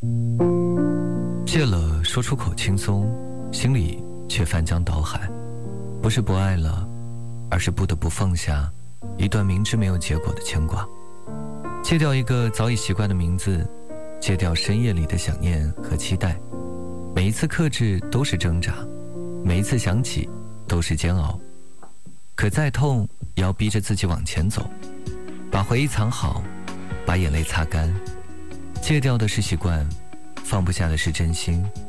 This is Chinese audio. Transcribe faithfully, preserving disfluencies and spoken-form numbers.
戒了说出口轻松，心里却翻江倒海。不是不爱了，而是不得不放下一段明知没有结果的牵挂。戒掉一个早已习惯的名字，戒掉深夜里的想念和期待。每一次克制都是挣扎，每一次想起都是煎熬。可再痛也要逼着自己往前走，把回忆藏好，把眼泪擦干。戒掉的是习惯，放不下的是真心。